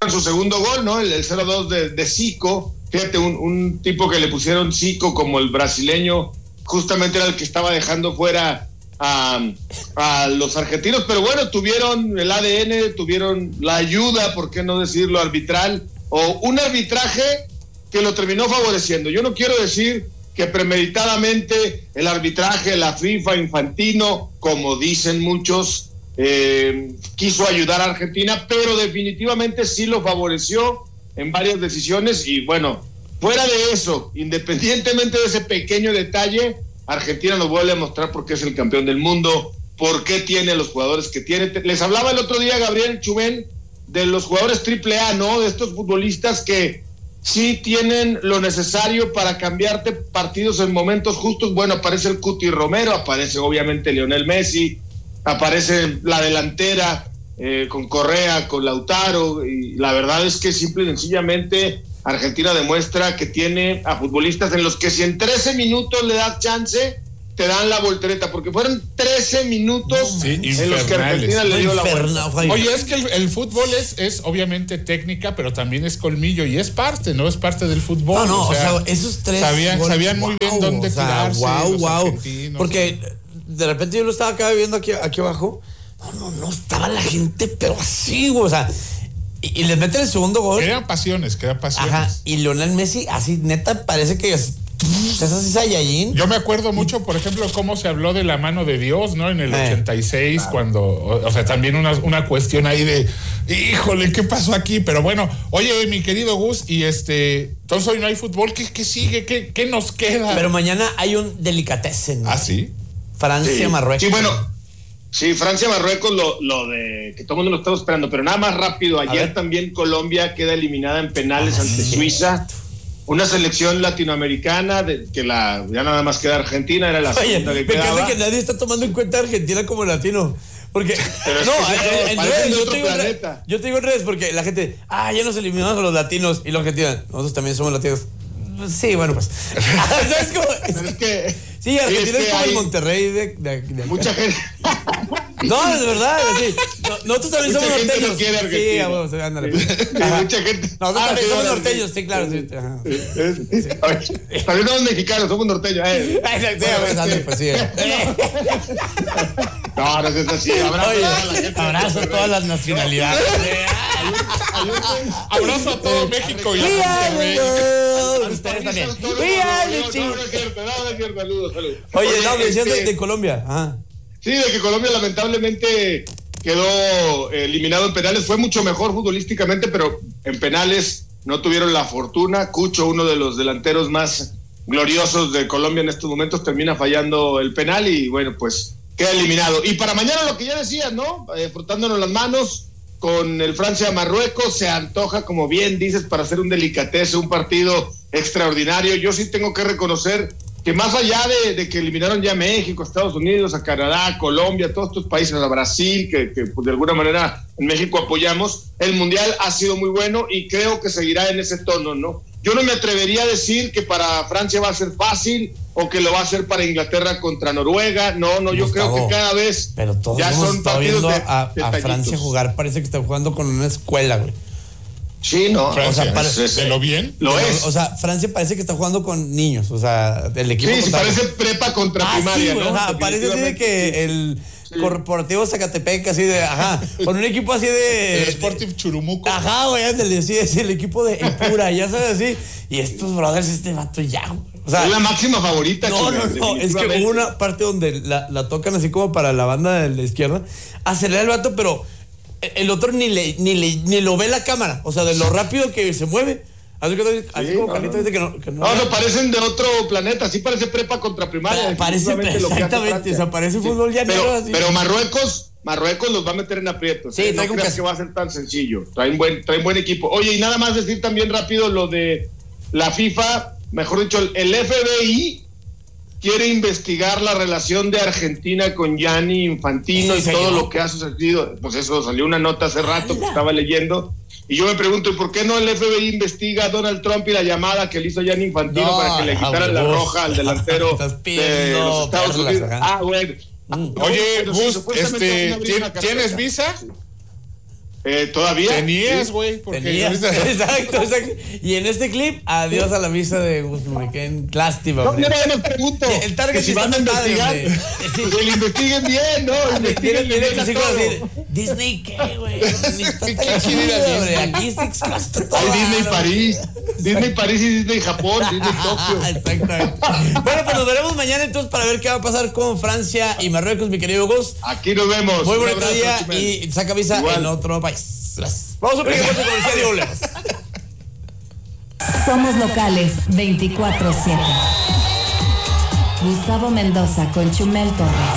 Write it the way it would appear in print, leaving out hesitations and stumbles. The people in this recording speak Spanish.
su segundo gol, ¿no? El 0-2 de Zico. Fíjate, un tipo que le pusieron Zico como el brasileño, justamente era el que estaba dejando fuera a los argentinos, pero bueno, tuvieron el ADN, tuvieron la ayuda, ¿por qué no decirlo?, arbitral, o un arbitraje que lo terminó favoreciendo. Yo no quiero decir que premeditadamente el arbitraje, la FIFA, Infantino, como dicen muchos, quiso ayudar a Argentina, pero definitivamente sí lo favoreció en varias decisiones. Y bueno, fuera de eso, independientemente de ese pequeño detalle, Argentina nos vuelve a mostrar por qué es el campeón del mundo, por qué tiene los jugadores que tiene. Les hablaba el otro día Gabriel Chumel de los jugadores AAA, ¿no? De estos futbolistas que sí tienen lo necesario para cambiarte partidos en momentos justos. Bueno, aparece el Cuti Romero, aparece obviamente Lionel Messi, aparece la delantera con Correa, con Lautaro, y la verdad es que simple y sencillamente Argentina demuestra que tiene a futbolistas en los que si en 13 minutos le das chance, te dan la voltereta, porque fueron 13 minutos en los que Argentina le dio la vuelta. Oye, es que el fútbol es obviamente técnica, pero también es colmillo y es parte, ¿no? Es parte del fútbol. No, o sea esos tres sabían muy bien dónde tirarse. Wow. Porque de repente yo lo estaba acá viendo aquí abajo. No estaba la gente, pero así, güey, o sea, y les meten el segundo gol. Crean pasiones. Ajá, y Lionel Messi, así, neta, parece que es así Saiyajin. Yo me acuerdo mucho, por ejemplo, cómo se habló de la mano de Dios, ¿no? En el 86, claro. Cuando, o sea, también una cuestión ahí de, híjole, ¿qué pasó aquí? Pero bueno, oye, mi querido Gus, y entonces hoy no hay fútbol, ¿qué sigue? ¿Qué nos queda? Pero mañana hay un delicatessen, ¿no? ¿Ah, sí? Francia-Marruecos. Sí, bueno. Sí, Francia-Marruecos, lo de que todo el mundo lo estaba esperando, pero nada más rápido. Ayer también Colombia queda eliminada en penales ante Suiza. Una selección latinoamericana que ya nada más queda Argentina, era la segunda que quedaba. Me encanta que nadie está tomando en cuenta a Argentina como latino. Porque, yo te digo en redes, porque la gente, ya nos eliminamos a los latinos, y los argentinos, nosotros también somos latinos. Sí, bueno, pues. ¿Sabes cómo? Pero es que... Sí, Argentina es como el Monterrey de mucha gente. No, de verdad, sí. Nosotros también somos norteños. No quiere Argentina. Sí, bueno, ándale. Mucha gente. Nosotros también somos norteños, sí, claro. Sí. También somos mexicanos, somos norteños. Ándale, pues sí. No es así. Abrazo a todas las nacionalidades. Abrazo a todo México y a Monterrey. Ustedes también. Saludos. Oye, me decías de Colombia. Sí, de que Colombia lamentablemente quedó eliminado en penales. Fue mucho mejor futbolísticamente, pero en penales no tuvieron la fortuna. Cucho, uno de los delanteros más gloriosos de Colombia en estos momentos, termina fallando el penal y bueno, pues queda eliminado. Y para mañana lo que ya decías, ¿no? Frotándonos las manos con el Francia-Marruecos, se antoja, como bien dices, para hacer un delicatesse, un partido extraordinario. Yo sí tengo que reconocer que más allá de que eliminaron ya a México, a Estados Unidos, a Canadá, a Colombia, todos estos países, a Brasil, que pues de alguna manera en México apoyamos, el Mundial ha sido muy bueno y creo que seguirá en ese tono, ¿no? Yo no me atrevería a decir que para Francia va a ser fácil o que lo va a hacer para Inglaterra contra Noruega. No, yo creo que cada vez pero todos ya son partidos viendo a Francia jugar, parece que está jugando con una escuela, güey. Sí, no. Francia, o sea, ¿de lo bien? Lo es. O sea, Francia parece que está jugando con niños, o sea, el equipo. Sí, parece prepa contra primaria, sí, ¿no? Ajá, parece así de que el Corporativo Zacatepec, así de, con un equipo así de... El Sporting Churumuco. Güey, ándale, sí, es el equipo de Ipura, ya sabes, así. Y estos brothers, vato ya, o sea, es la máxima favorita. No, es que hubo una parte donde la tocan así como para la banda de la izquierda, acelera el vato, pero el otro ni lo ve la cámara, o sea, de lo rápido que se mueve. Así como Carlitos dice que no. No, parecen de otro planeta, sí parece prepa contra primaria. Parece, exactamente, o sea, parece fútbol llanero. Pero Marruecos los va a meter en aprietos. Sí, no creas que va a ser tan sencillo. Traen buen equipo. Oye, y nada más decir también rápido lo de la FIFA, mejor dicho, el FBI quiere investigar la relación de Argentina con Gianni Infantino y todo lo que ha sucedido. Pues eso, salió una nota hace rato que estaba leyendo. Y yo me pregunto, ¿y por qué no el FBI investiga a Donald Trump y la llamada que le hizo Gianni Infantino para que le quitaran la roja al delantero de los Estados Unidos? Bueno. Oye, Gus, ¿tienes visa? Todavía. Tenías, güey. Exacto. Y en este clip, adiós a la visa de Guzmán. Lástima, No, yo no pregunto. El target que si van a investigar, que lo investiguen bien, ¿no? Investiguen bien a todo. Disney, ¿qué, güey? Aquí Six Flags está todo. Hay Disney París. Disney París y Disney Japón, Disney Tokio. Exactamente. Bueno, pues nos veremos mañana entonces para ver qué va a pasar con Francia y Marruecos, mi querido Gus. Aquí nos vemos. Muy bonito día y saca visa en otro país. Gracias. Vamos a un pequeño corte comercial y volvemos. Somos locales 24/7. Gustavo Mendoza con Chumel Torres.